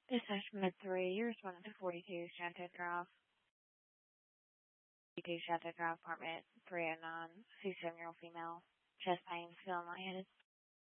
This is Med 3. You responded to 42 Shannon Drive. 42 Shannon Drive, apartment 309. 67-year-old female. Chest pain, still in my head.